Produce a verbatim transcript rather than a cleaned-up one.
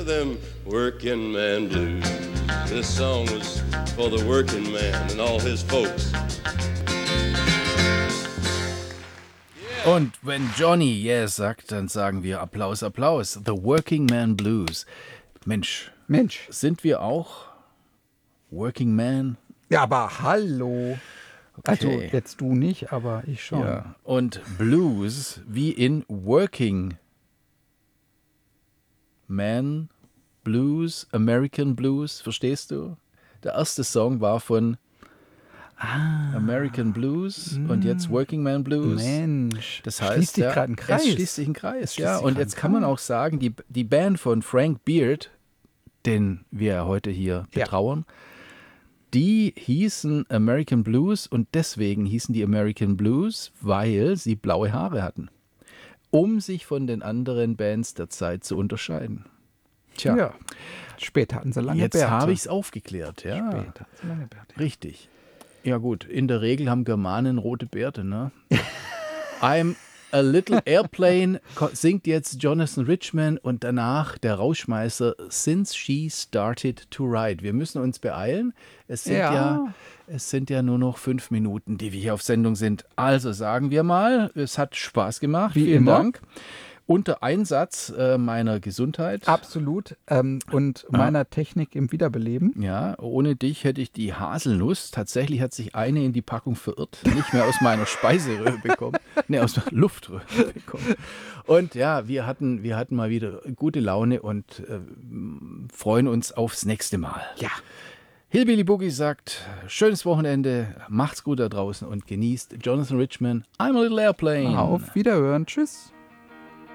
Them working man blues. This song was for the working man and all his folks. Und wenn Johnny yes sagt, dann sagen wir Applaus, Applaus. The Working Man Blues. Mensch, Mensch. Sind wir auch Working Man? Ja, aber hallo. Also Okay. jetzt du nicht, aber ich schon. Ja. Und Blues wie in Working Man Blues, American Blues, verstehst du? Der erste Song war von ah, American Blues mm, und jetzt Working Man Blues. Mensch, das heißt, schließt sich ja, gerade ein Kreis. Es schließt sich ein Kreis, ja. sich Und jetzt kann man auch sagen, die, die Band von Frank Beard, den wir heute hier ja. betrauern, die hießen American Blues und deswegen hießen die American Blues, weil sie blaue Haare hatten, um sich von den anderen Bands der Zeit zu unterscheiden. Tja, ja. Später hatten sie lange jetzt Bärte. habe ich es aufgeklärt. Ja. Später hatten sie lange Bärte. Richtig. Ja gut, in der Regel haben Germanen rote Bärte, ne? I'm a Little Airplane singt jetzt Jonathan Richman und danach der Rausschmeißer Since She Started to Ride. Wir müssen uns beeilen. Es sind ja. ja, es sind ja nur noch fünf Minuten, die wir hier auf Sendung sind. Also sagen wir mal, es hat Spaß gemacht. Wie Vielen immer. Dank. Unter Einsatz äh, meiner Gesundheit. Absolut. Ähm, und meiner ah. Technik im Wiederbeleben. Ja, ohne dich hätte ich die Haselnuss, tatsächlich hat sich eine in die Packung verirrt, nicht mehr aus meiner Speiseröhre bekommen, ne, aus der Luftröhre bekommen. Und ja, wir hatten, wir hatten mal wieder gute Laune und äh, freuen uns aufs nächste Mal. Ja. Hillbilly Boogie sagt, schönes Wochenende, macht's gut da draußen und genießt Jonathan Richman, I'm a Little Airplane. Auf Wiederhören, tschüss.